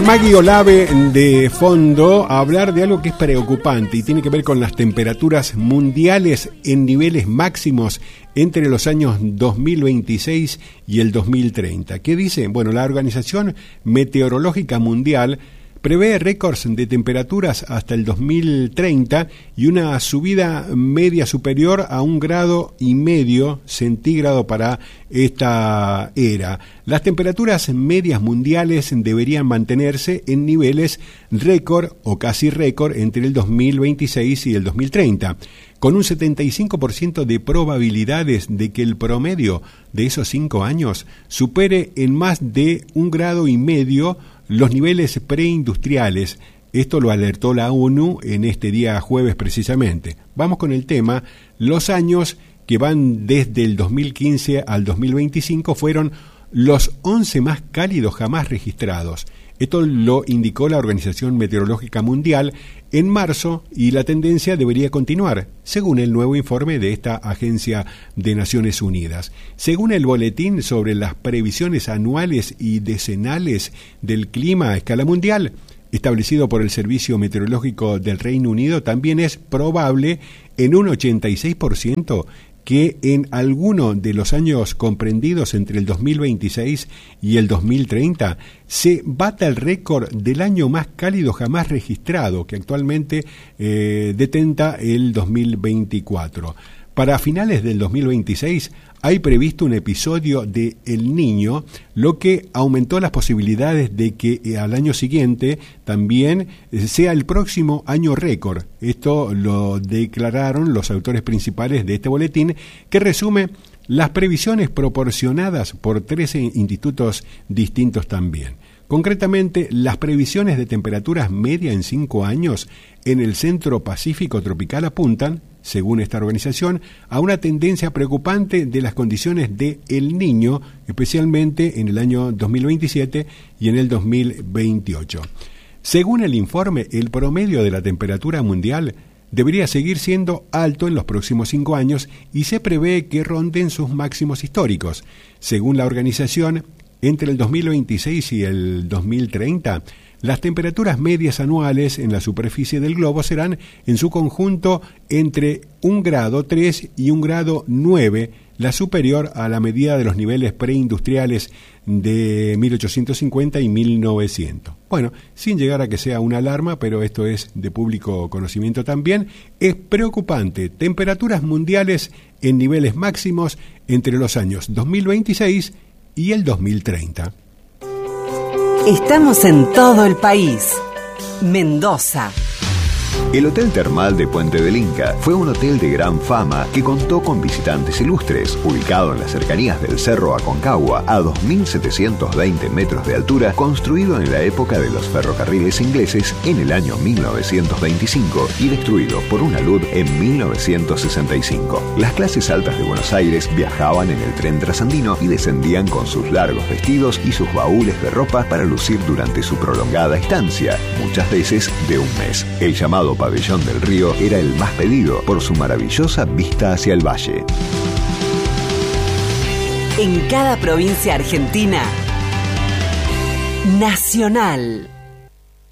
Maggie Olave de fondo a hablar de algo que es preocupante y tiene que ver con las temperaturas mundiales en niveles máximos entre los años 2026 y el 2030. ¿Qué dice? Bueno, la Organización Meteorológica Mundial prevé récords de temperaturas hasta el 2030 y una subida media superior a 1,5 grados centígrado para esta era. Las temperaturas medias mundiales deberían mantenerse en niveles récord o casi récord entre el 2026 y el 2030, con un 75% de probabilidades de que el promedio de esos 5 años supere en más de 1,5 grados los niveles preindustriales. Esto lo alertó la ONU en este día jueves precisamente. Vamos con el tema. Los años que van desde el 2015 al 2025 fueron los 11 más cálidos jamás registrados. Esto lo indicó la Organización Meteorológica Mundial en marzo y la tendencia debería continuar, según el nuevo informe de esta agencia de Naciones Unidas. Según el boletín sobre las previsiones anuales y decenales del clima a escala mundial, establecido por el Servicio Meteorológico del Reino Unido, también es probable en un 86% que en alguno de los años comprendidos entre el 2026 y el 2030 se bata el récord del año más cálido jamás registrado, que actualmente detenta el 2024. Para finales del 2026 hay previsto un episodio de El Niño, lo que aumentó las posibilidades de que al año siguiente también sea el próximo año récord. Esto lo declararon los autores principales de este boletín, que resume las previsiones proporcionadas por 13 institutos distintos también. Concretamente, las previsiones de temperaturas media en 5 años en el centro Pacífico tropical apuntan, según esta organización, a una tendencia preocupante de las condiciones de El Niño, especialmente en el año 2027 y en el 2028. Según el informe, el promedio de la temperatura mundial debería seguir siendo alto en los próximos 5 años y se prevé que ronden sus máximos históricos. Según la organización, entre el 2026 y el 2030, las temperaturas medias anuales en la superficie del globo serán, en su conjunto, entre 1,3 grados y 1,9 grados, la superior a la medida de los niveles preindustriales de 1850 y 1900. Bueno, sin llegar a que sea una alarma, pero esto es de público conocimiento también, es preocupante. Temperaturas mundiales en niveles máximos entre los años 2026 y el 2030. Estamos en todo el país. Mendoza. El Hotel Termal de Puente del Inca fue un hotel de gran fama que contó con visitantes ilustres. Ubicado en las cercanías del Cerro Aconcagua, a 2.720 metros de altura, construido en la época de los ferrocarriles ingleses en el año 1925 y destruido por una alud en 1965. Las clases altas de Buenos Aires viajaban en el tren trasandino y descendían con sus largos vestidos y sus baúles de ropa para lucir durante su prolongada estancia, muchas veces de un mes. El llamado Pabellón del Río era el más pedido por su maravillosa vista hacia el valle. En cada provincia argentina, Nacional.